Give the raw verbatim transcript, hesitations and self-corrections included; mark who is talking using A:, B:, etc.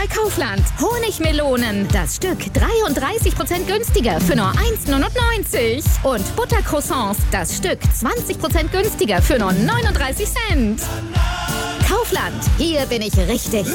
A: bei Kaufland. Honigmelonen, das Stück dreiunddreißig Prozent günstiger für nur eins neunundneunzig. Und Buttercroissants, das Stück zwanzig Prozent günstiger für nur neununddreißig Cent. Kaufland, hier bin ich richtig.